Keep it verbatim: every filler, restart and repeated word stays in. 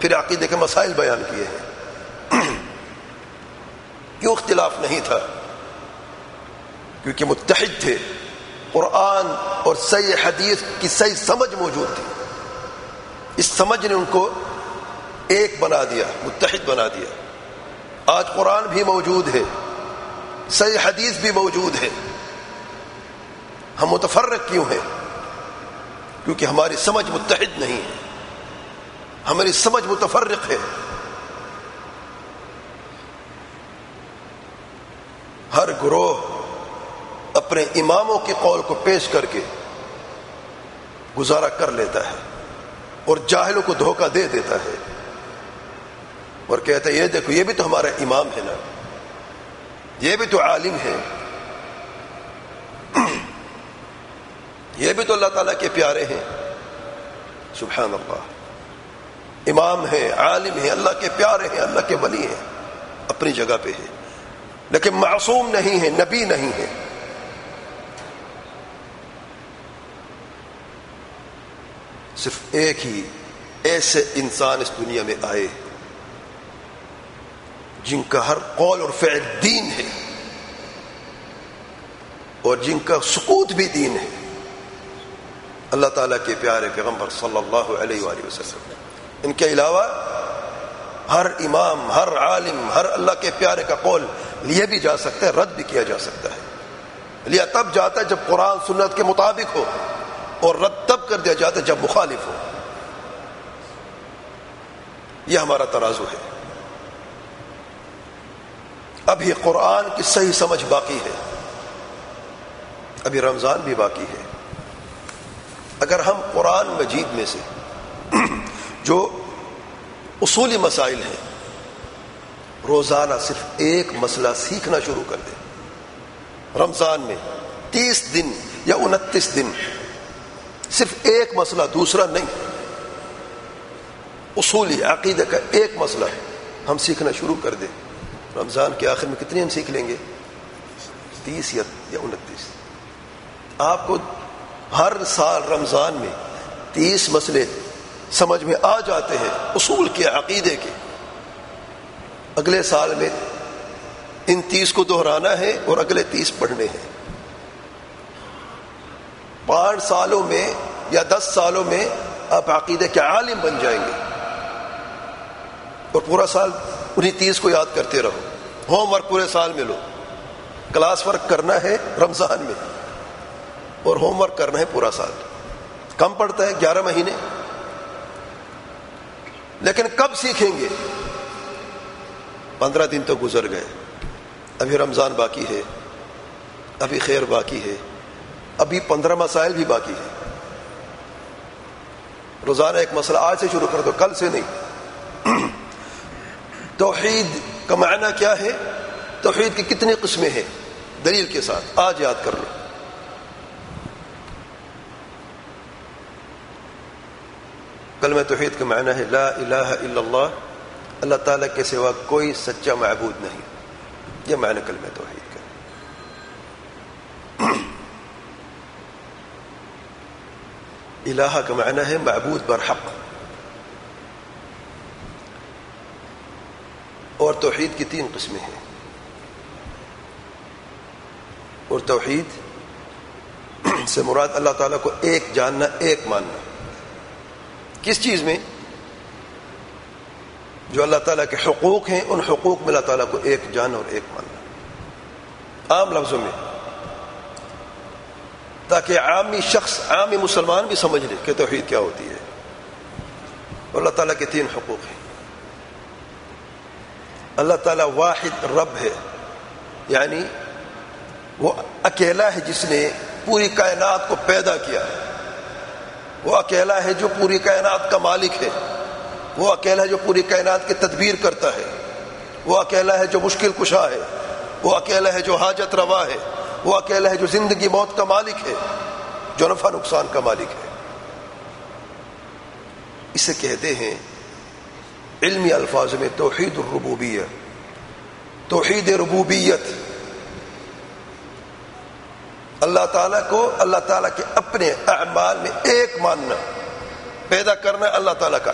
پھر عقیدے کے مسائل بیان کیے ہیں. کیوں اختلاف نہیں تھا؟ کیونکہ متحد تھے. قرآن اور صحیح حدیث کی صحیح سمجھ موجود تھی. اس سمجھ نے ان کو ایک بنا دیا، متحد بنا دیا. آج قرآن بھی موجود ہے، صحیح حدیث بھی موجود ہے. ہم متفرق کیوں ہیں؟ کیونکہ ہماری سمجھ متحد نہیں ہے، ہماری سمجھ متفرق ہے. ہر گروہ اپنے اماموں کے قول کو پیش کر کے گزارا کر لیتا ہے اور جاہلوں کو دھوکہ دے دیتا ہے اور کہتا ہے یہ دیکھو یہ بھی تو ہمارا امام ہے نا، یہ بھی تو عالم ہے، یہ بھی تو اللہ تعالیٰ کے پیارے ہیں. سبحان اللہ. امام ہے، عالم ہے، اللہ کے پیارے ہیں، اللہ کے ولی ہیں، اپنی جگہ پہ ہے، لیکن معصوم نہیں ہے، نبی نہیں ہے. صرف ایک ہی ایسے انسان اس دنیا میں آئے جن کا ہر قول اور فعل دین ہے اور جن کا سکوت بھی دین ہے. اللہ تعالیٰ کے پیارے پیغمبر صلی اللہ علیہ وآلہ وسلم. ان کے علاوہ ہر امام، ہر عالم، ہر اللہ کے پیارے کا قول لیا بھی جا سکتا ہے، رد بھی کیا جا سکتا ہے. لیا تب جاتا ہے جب قرآن سنت کے مطابق ہو، اور رد تب کر دیا جاتا ہے جب مخالف ہو. یہ ہمارا ترازو ہے. ابھی قرآن کی صحیح سمجھ باقی ہے، ابھی رمضان بھی باقی ہے. اگر ہم قرآن مجید میں سے جو اصولی مسائل ہیں روزانہ صرف ایک مسئلہ سیکھنا شروع کر دیں، رمضان میں تیس دن یا انتیس دن صرف ایک مسئلہ، دوسرا نہیں، اصولی عقیدہ کا ایک مسئلہ ہم سیکھنا شروع کر دیں، رمضان کے آخر میں کتنے ہم سیکھ لیں گے؟ تیس یا انتیس. آپ کو ہر سال رمضان میں تیس مسئلے سمجھ میں آ جاتے ہیں اصول کے، عقیدے کے. اگلے سال میں ان تیس کو دہرانا ہے اور اگلے تیس پڑھنے ہیں. پانچ سالوں میں یا دس سالوں میں آپ عقیدے کے عالم بن جائیں گے اور پورا سال انہیں تیس کو یاد کرتے رہو. ہوم ورک پورے سال میں لو. کلاس ورک کرنا ہے رمضان میں اور ہوم ورک کرنا ہے پورا سال. کم پڑتا ہے گیارہ مہینے، لیکن کب سیکھیں گے؟ پندرہ دن تو گزر گئے، ابھی رمضان باقی ہے، ابھی خیر باقی ہے، ابھی پندرہ مسائل بھی باقی ہے. روزانہ ایک مسئلہ آج سے شروع کر دو، کل سے نہیں. توحید کا معنی کیا ہے؟ توحید کی کتنی قسمیں ہیں؟ دلیل کے ساتھ آج یاد کر لو. کلمہ توحید کا معنی ہے لا الہ الا اللہ، اللہ تعالیٰ کے سوا کوئی سچا معبود نہیں. یہ معنی کلمہ توحید کا. الہ کا معنی ہے معبود برحق. اور توحید کی تین قسمیں ہیں. اور توحید سے مراد اللہ تعالیٰ کو ایک جاننا، ایک ماننا. کس چیز میں؟ جو اللہ تعالیٰ کے حقوق ہیں ان حقوق میں اللہ تعالیٰ کو ایک جاننا اور ایک ماننا، عام لفظوں میں، تاکہ عامی شخص، عامی مسلمان بھی سمجھ لے کہ توحید کیا ہوتی ہے. اور اللہ تعالیٰ کے تین حقوق ہیں. اللہ تعالیٰ واحد رب ہے، یعنی وہ اکیلا ہے جس نے پوری کائنات کو پیدا کیا ہے. وہ اکیلا ہے جو پوری کائنات کا مالک ہے. وہ اکیلا ہے جو پوری کائنات کی تدبیر کرتا ہے. وہ اکیلا ہے جو مشکل کشا ہے. وہ اکیلا ہے جو حاجت روا ہے. وہ اکیلا ہے جو زندگی موت کا مالک ہے، جو نفع نقصان کا مالک ہے. اسے کہتے ہیں علمی الفاظ میں توحید الربوبیہ، توحید ربوبیت. اللہ تعالیٰ کو اللہ تعالیٰ کے اپنے اعمال میں ایک ماننا. پیدا کرنا اللہ تعالیٰ کا